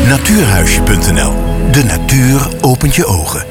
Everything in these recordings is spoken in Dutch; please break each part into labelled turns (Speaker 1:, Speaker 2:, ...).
Speaker 1: Natuurhuisje.nl. De natuur opent je ogen.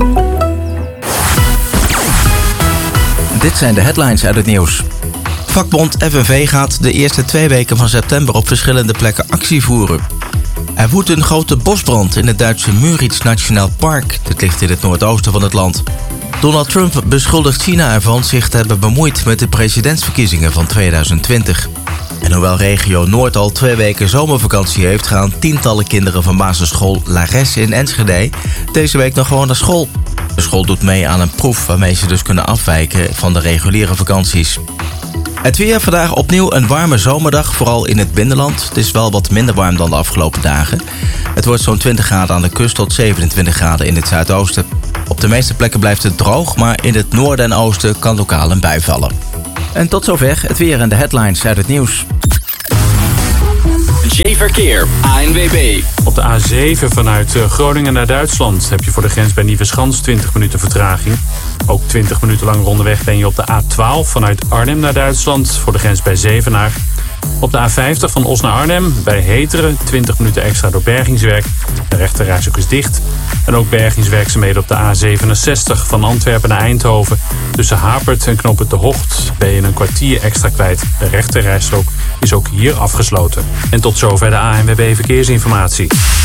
Speaker 2: Dit zijn de headlines uit het nieuws. Vakbond FNV gaat de eerste 2 weken van september op verschillende plekken actie voeren. Er woedt een grote bosbrand in het Duitse Müritz Nationaal Park. Dit ligt in het noordoosten van het land. Donald Trump beschuldigt China ervan zich te hebben bemoeid met de presidentsverkiezingen van 2020. En hoewel regio Noord al 2 weken zomervakantie heeft, gaan tientallen kinderen van basisschool La Res in Enschede deze week nog gewoon naar school. De school doet mee aan een proef waarmee ze dus kunnen afwijken van de reguliere vakanties. Het weer, vandaag opnieuw een warme zomerdag, vooral in het binnenland. Het is wel wat minder warm dan de afgelopen dagen. Het wordt zo'n 20 graden aan de kust tot 27 graden in het zuidoosten. Op de meeste plekken blijft het droog, maar in het noorden en oosten kan lokaal een bui vallen. En tot zover het weer en de headlines uit het nieuws.
Speaker 3: Verkeer, ANWB.
Speaker 4: Op de A7 vanuit Groningen naar Duitsland heb je voor de grens bij Nieuweschans 20 minuten vertraging. Ook 20 minuten lang onderweg ben je op de A12 vanuit Arnhem naar Duitsland voor de grens bij Zevenaar. Op de A50 van Os naar Arnhem bij Heteren 20 minuten extra door bergingswerk. De rechterrijstrook is dicht. En ook bergingswerkzaamheden op de A67 van Antwerpen naar Eindhoven. Tussen Hapert en knooppunt De Hocht ben je een kwartier extra kwijt. De rechterrijstrook is ook hier afgesloten. En tot zover de ANWB Verkeersinformatie.